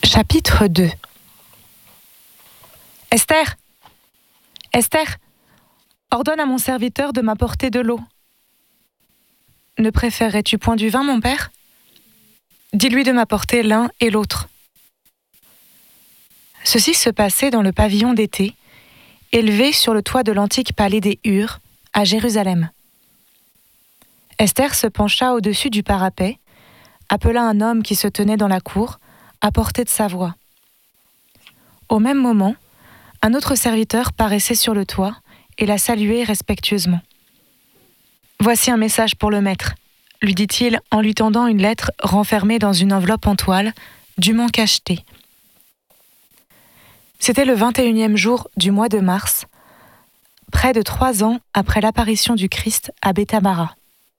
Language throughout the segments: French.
Chapitre 2. Esther, Esther, ordonne à mon serviteur de m'apporter de l'eau. Ne préférerais-tu point du vin, mon père ? Dis-lui de m'apporter l'un et l'autre. Ceci se passait dans le pavillon d'été, élevé sur le toit de l'antique palais des Hurs, à Jérusalem. Esther se pencha au-dessus du parapet, appela un homme qui se tenait dans la cour, à portée de sa voix. Au même moment, un autre serviteur paraissait sur le toit et la saluait respectueusement. « Voici un message pour le maître », lui dit-il en lui tendant une lettre renfermée dans une enveloppe en toile, dûment cachetée. C'était le 21e jour du mois de mars, près de 3 ans après l'apparition du Christ à Bethabara.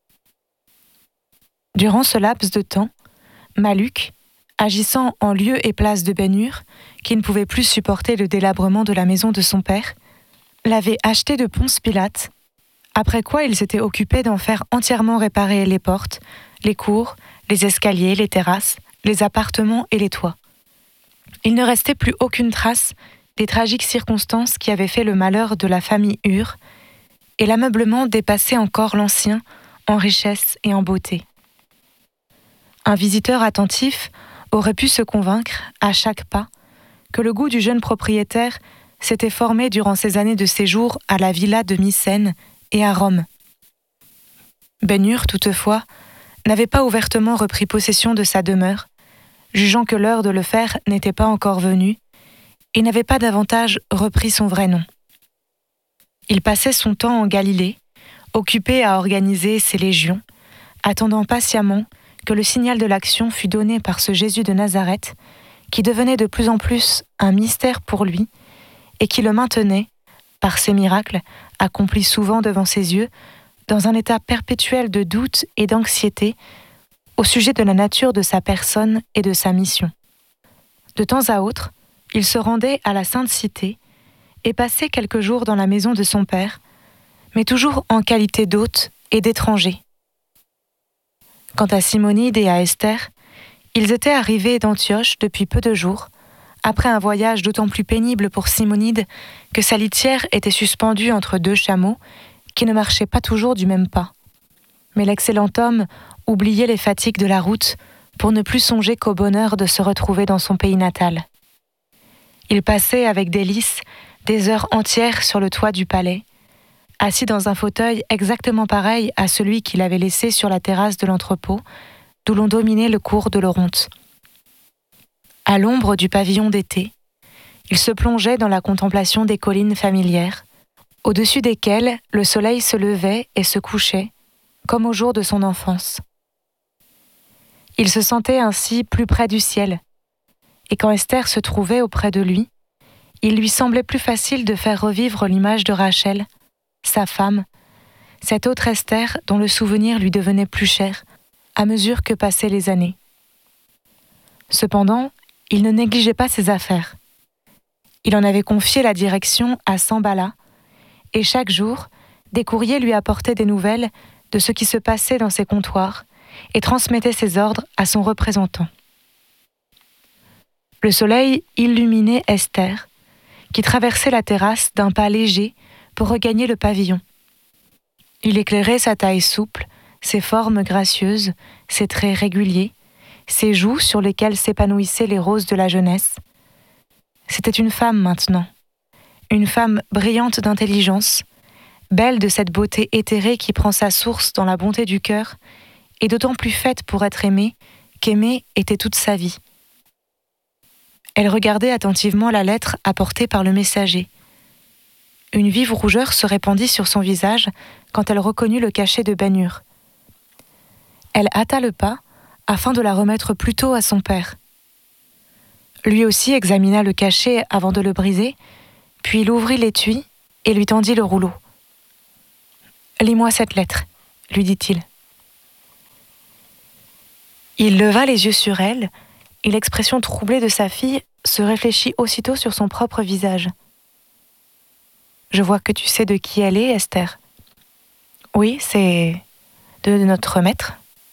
Durant ce laps de temps, Malluch, agissant en lieu et place de Ben-Hur, qui ne pouvait plus supporter le délabrement de la maison de son père, l'avait acheté de Ponce Pilate, après quoi il s'était occupé d'en faire entièrement réparer les portes, les cours, les escaliers, les terrasses, les appartements et les toits. Il ne restait plus aucune trace des tragiques circonstances qui avaient fait le malheur de la famille Hur, et l'ameublement dépassait encore l'ancien en richesse et en beauté. Un visiteur attentif aurait pu se convaincre, à chaque pas, que le goût du jeune propriétaire s'était formé durant ses années de séjour à la villa de Mycène et à Rome. Ben-Hur, toutefois, n'avait pas ouvertement repris possession de sa demeure, jugeant que l'heure de le faire n'était pas encore venue, et n'avait pas davantage repris son vrai nom. Il passait son temps en Galilée, occupé à organiser ses légions, attendant patiemment que le signal de l'action fût donné par ce Jésus de Nazareth, qui devenait de plus en plus un mystère pour lui, et qui le maintenait, par ses miracles, accomplis souvent devant ses yeux, dans un état perpétuel de doute et d'anxiété au sujet de la nature de sa personne et de sa mission. De temps à autre, il se rendait à la Sainte Cité et passait quelques jours dans la maison de son père, mais toujours en qualité d'hôte et d'étranger. Quant à Simonide et à Esther, ils étaient arrivés d'Antioche depuis peu de jours, après un voyage d'autant plus pénible pour Simonide que sa litière était suspendue entre 2 chameaux qui ne marchaient pas toujours du même pas. Mais l'excellent homme oubliait les fatigues de la route pour ne plus songer qu'au bonheur de se retrouver dans son pays natal. Il passait avec délice des heures entières sur le toit du palais, assis dans un fauteuil exactement pareil à celui qu'il avait laissé sur la terrasse de l'entrepôt, d'où l'on dominait le cours de l'Oronte. À l'ombre du pavillon d'été, il se plongeait dans la contemplation des collines familières, au-dessus desquelles le soleil se levait et se couchait, comme au jour de son enfance. Il se sentait ainsi plus près du ciel, et quand Esther se trouvait auprès de lui, il lui semblait plus facile de faire revivre l'image de Rachel, sa femme, cette autre Esther dont le souvenir lui devenait plus cher à mesure que passaient les années. Cependant, il ne négligeait pas ses affaires. Il en avait confié la direction à Sanballat, et chaque jour, des courriers lui apportaient des nouvelles de ce qui se passait dans ses comptoirs et transmettait ses ordres à son représentant. Le soleil illuminait Esther, qui traversait la terrasse d'un pas léger pour regagner le pavillon. Il éclairait sa taille souple, ses formes gracieuses, ses traits réguliers, ses joues sur lesquelles s'épanouissaient les roses de la jeunesse. C'était une femme maintenant, une femme brillante d'intelligence, belle de cette beauté éthérée qui prend sa source dans la bonté du cœur, et d'autant plus faite pour être aimée qu'aimer était toute sa vie. Elle regardait attentivement la lettre apportée par le messager. Une vive rougeur se répandit sur son visage quand elle reconnut le cachet de Ben-Hur. Elle hâta le pas afin de la remettre plus tôt à son père. Lui aussi examina le cachet avant de le briser, puis il ouvrit l'étui et lui tendit le rouleau. « Lis-moi cette lettre », lui dit-il. Il leva les yeux sur elle, et l'expression troublée de sa fille se réfléchit aussitôt sur son propre visage. « Je vois que tu sais de qui elle est, Esther. »« Oui, c'est de notre maître. »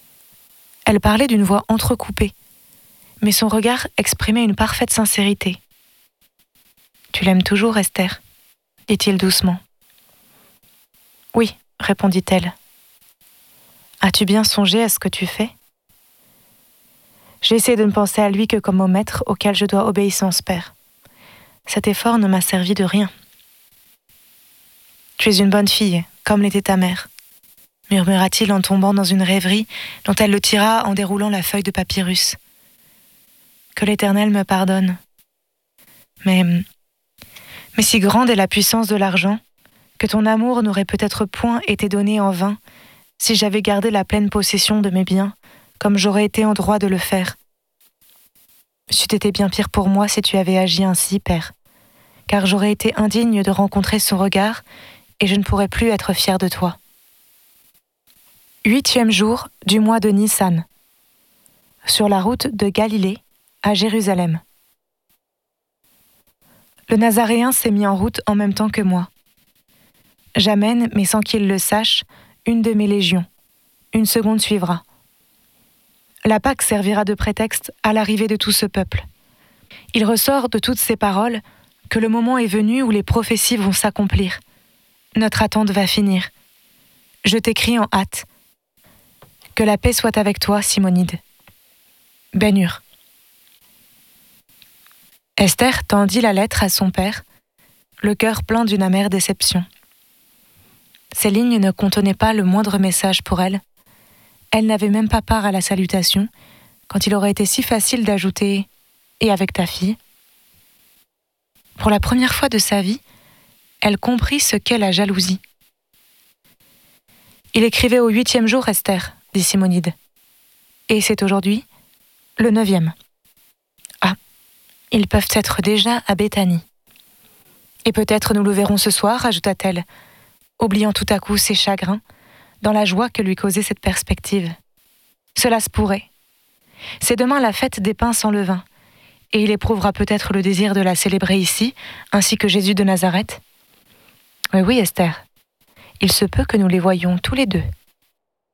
Elle parlait d'une voix entrecoupée, mais son regard exprimait une parfaite sincérité. « Tu l'aimes toujours, Esther ?» dit-il doucement. « Oui, » répondit-elle. « As-tu bien songé à ce que tu fais ?» J'ai essayé de ne penser à lui que comme au maître auquel je dois obéissance, père. Cet effort ne m'a servi de rien. « Tu es une bonne fille, comme l'était ta mère, » murmura-t-il en tombant dans une rêverie dont elle le tira en déroulant la feuille de papyrus. « Que l'Éternel me pardonne. Mais si grande est la puissance de l'argent, que ton amour n'aurait peut-être point été donné en vain si j'avais gardé la pleine possession de mes biens, comme j'aurais été en droit de le faire. C'eût été bien pire pour moi si tu avais agi ainsi, père, car j'aurais été indigne de rencontrer son regard et je ne pourrais plus être fière de toi. 8e jour du mois de Nissan. Sur la route de Galilée à Jérusalem. Le Nazaréen s'est mis en route en même temps que moi. J'amène, mais sans qu'il le sache, une de mes légions. Une seconde suivra. La Pâque servira de prétexte à l'arrivée de tout ce peuple. Il ressort de toutes ces paroles que le moment est venu où les prophéties vont s'accomplir. Notre attente va finir. Je t'écris en hâte. Que la paix soit avec toi, Simonide. Ben-Hur. Esther tendit la lettre à son père, le cœur plein d'une amère déception. Ces lignes ne contenaient pas le moindre message pour elle. Elle n'avait même pas part à la salutation, quand il aurait été si facile d'ajouter « et avec ta fille ». Pour la première fois de sa vie, elle comprit ce qu'est la jalousie. « Il écrivait au 8e jour, Esther », dit Simonide. « Et c'est aujourd'hui le 9e. » Ah, ils peuvent être déjà à Béthanie. « Et peut-être nous le verrons ce soir, ajouta-t-elle, oubliant tout à coup ses chagrins, dans la joie que lui causait cette perspective. Cela se pourrait. C'est demain la fête des pains sans levain, et il éprouvera peut-être le désir de la célébrer ici, ainsi que Jésus de Nazareth. Oui, Esther, il se peut que nous les voyions tous les deux.